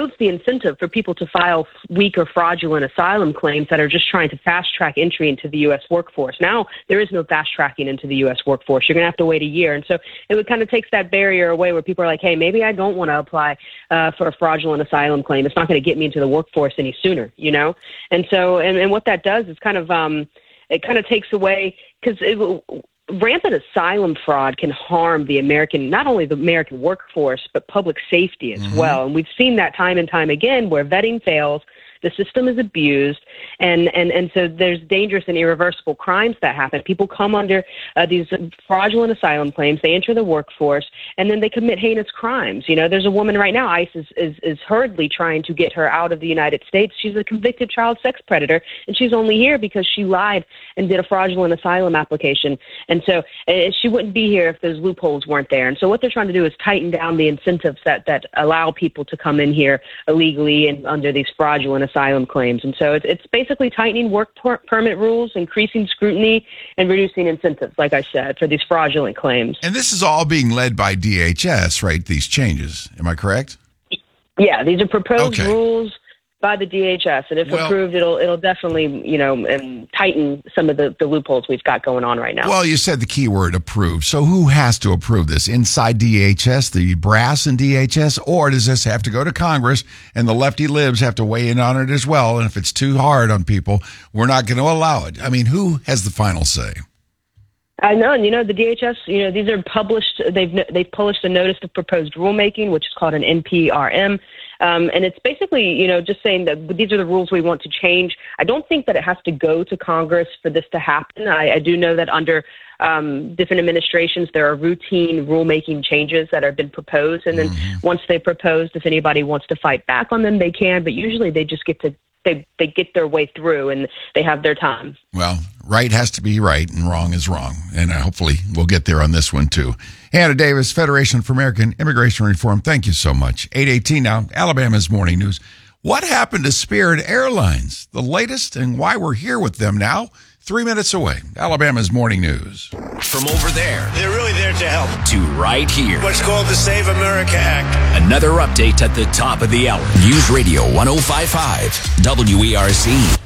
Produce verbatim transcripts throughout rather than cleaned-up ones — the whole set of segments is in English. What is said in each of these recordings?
removes the incentive for people to file weak or fraudulent asylum claims that are just trying to fast-track entry into the U S workforce. Now, there is no fast-tracking into the U S workforce. You're going to have to wait a year. And so it would kind of takes that barrier away where people are like, hey, maybe I don't want to apply uh, for a fraudulent asylum claim. It's not going to get me into the workforce any sooner, you know? And so, and, and what that does is kind of, um, it kind of takes away, because rampant asylum fraud can harm the American, not only the American workforce, but public safety as mm-hmm. well. And we've seen that time and time again where vetting fails, the system is abused, and, and, and so there's dangerous and irreversible crimes that happen. People come under uh, these fraudulent asylum claims, they enter the workforce, and then they commit heinous crimes. You know, there's a woman right now, ICE is, is, is hurriedly trying to get her out of the United States. She's a convicted child sex predator, and she's only here because she lied and did a fraudulent asylum application. And so uh, she wouldn't be here if those loopholes weren't there. And so what they're trying to do is tighten down the incentives that, that allow people to come in here illegally and under these fraudulent asylum claims. And so it's, it's basically tightening work per- permit rules, increasing scrutiny, and reducing incentives, like I said, for these fraudulent claims. And this is all being led by D H S, right, these changes. Am I correct? Yeah, these are proposed okay. rules by the D H S, and if well, approved, it'll it'll definitely, you know, um, tighten some of the, the loopholes we've got going on right now. Well, you said the key word approved. So who has to approve this? Inside D H S, the brass in D H S, or does this have to go to Congress and the lefty libs have to weigh in on it as well? And if it's too hard on people, we're not going to allow it. I mean, who has the final say? I know, and you know, the D H S, you know, these are published, they've they've published a notice of proposed rulemaking, which is called an N P R M. Um, and it's basically, you know, just saying that these are the rules we want to change. I don't think that it has to go to Congress for this to happen. I, I do know that under um, different administrations, there are routine rulemaking changes that have been proposed. And then mm-hmm. once they're proposed, if anybody wants to fight back on them, they can. But usually they just get to They they get their way through and they have their time. Well, right has to be right and wrong is wrong. And uh, hopefully we'll get there on this one too. Hannah Davis, Federation for American Immigration Reform. Thank you so much. eight eighteen now, Alabama's Morning News. What happened to Spirit Airlines? The latest and why we're here with them now. Three minutes away. Alabama's Morning News. From over there. They're really there to help. To right here. What's called the Save America Act. Another update at the top of the hour. News Radio one oh five point five. W E R C.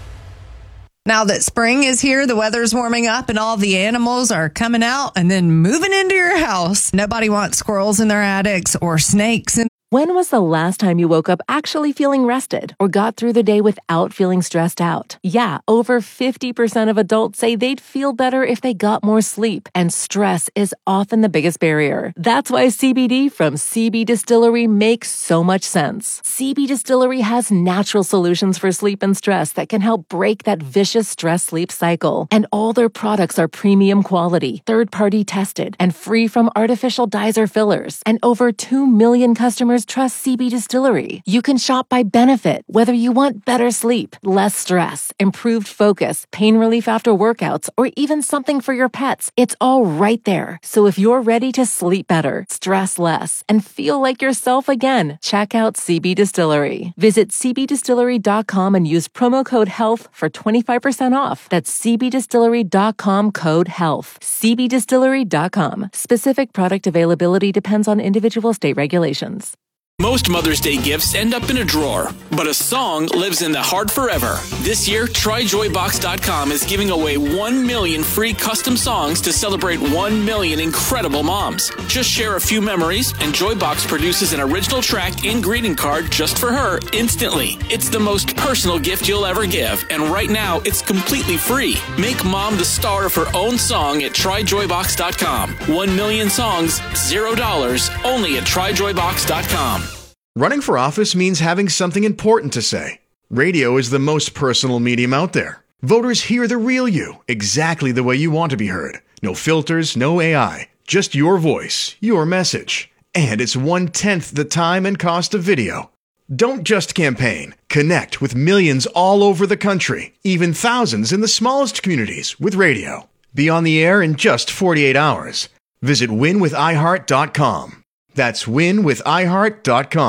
Now that spring is here, the weather's warming up and all the animals are coming out and then moving into your house. Nobody wants squirrels in their attics or snakes in. When was the last time you woke up actually feeling rested or got through the day without feeling stressed out? Yeah, over fifty percent of adults say they'd feel better if they got more sleep, and stress is often the biggest barrier. That's why C B D from C B Distillery makes so much sense. C B Distillery has natural solutions for sleep and stress that can help break that vicious stress-sleep cycle. And all their products are premium quality, third-party tested, and free from artificial dyes or fillers. And over two million customers trust C B Distillery. You can shop by benefit, whether you want better sleep, less stress, improved focus, pain relief after workouts, or even something for your pets. It's all right there. So if you're ready to sleep better, stress less, and feel like yourself again, check out C B Distillery. Visit c b distillery dot com and use promo code HEALTH for twenty-five percent off. That's c b distillery dot com code HEALTH. c b distillery dot com. Specific product availability depends on individual state regulations. Most Mother's Day gifts end up in a drawer, but a song lives in the heart forever. This year, try joy box dot com is giving away one million free custom songs to celebrate one million incredible moms. Just share a few memories, and Joybox produces an original track and greeting card just for her instantly. It's the most personal gift you'll ever give, and right now, it's completely free. Make mom the star of her own song at try joy box dot com. One million songs, zero dollars, only at try joy box dot com. Running for office means having something important to say. Radio is the most personal medium out there. Voters hear the real you, exactly the way you want to be heard. No filters, no A I, just your voice, your message. And it's one-tenth the time and cost of video. Don't just campaign. Connect with millions all over the country, even thousands in the smallest communities with radio. Be on the air in just forty-eight hours. Visit win with i heart dot com. That's win with i heart dot com.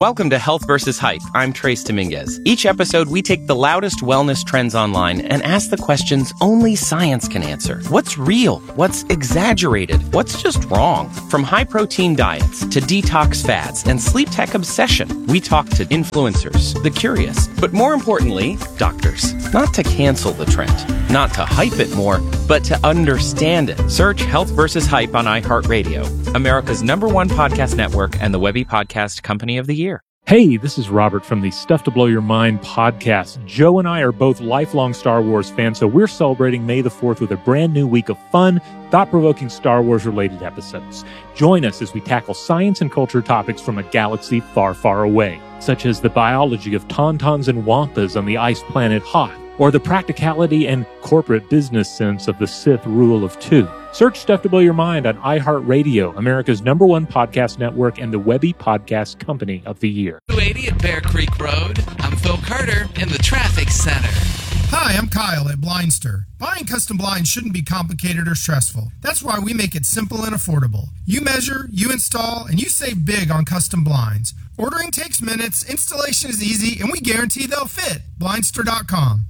Welcome to Health versus. Hype. I'm Trace Dominguez. Each episode, we take the loudest wellness trends online and ask the questions only science can answer. What's real? What's exaggerated? What's just wrong? From high-protein diets to detox fads and sleep tech obsession, we talk to influencers, the curious, but more importantly, doctors. Not to cancel the trend, not to hype it more, but to understand it. Search Health versus. Hype on iHeartRadio, America's number one podcast network and the Webby Podcast Company of the Year. Hey, this is Robert from the Stuff to Blow Your Mind podcast. Joe and I are both lifelong Star Wars fans, so we're celebrating May the fourth with a brand new week of fun, thought-provoking Star Wars-related episodes. Join us as we tackle science and culture topics from a galaxy far, far away, such as the biology of tauntauns and wampas on the ice planet Hoth, or the practicality and corporate business sense of the Sith rule of two. Search Stuff to Blow Your Mind on iHeartRadio, America's number one podcast network and the Webby Podcast Company of the Year. two eighty at Bear Creek Road. I'm Phil Carter in the Traffic Center. Hi, I'm Kyle at Blindster. Buying custom blinds shouldn't be complicated or stressful. That's why we make it simple and affordable. You measure, you install, and you save big on custom blinds. Ordering takes minutes, installation is easy, and we guarantee they'll fit. Blindster dot com.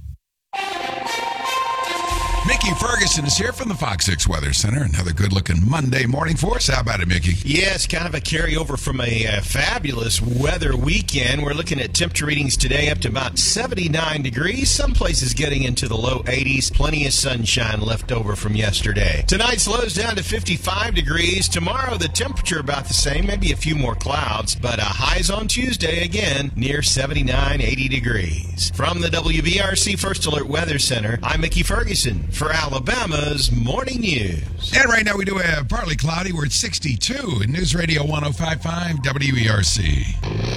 Mickey Ferguson is here from the Fox six Weather Center. Another good-looking Monday morning for us. How about it, Mickey? Yes, kind of a carryover from a uh, fabulous weather weekend. We're looking at temperature readings today up to about seventy-nine degrees. Some places getting into the low eighties. Plenty of sunshine left over from yesterday. Tonight's lows down to fifty-five degrees. Tomorrow, the temperature about the same, maybe a few more clouds. But uh, highs on Tuesday, again, near seventy-nine, eighty degrees. From the W B R C First Alert Weather Center, I'm Mickey Ferguson for Alabama's Morning News. And right now we do a partly cloudy. We're at sixty-two in News Radio one oh five point five W E R C.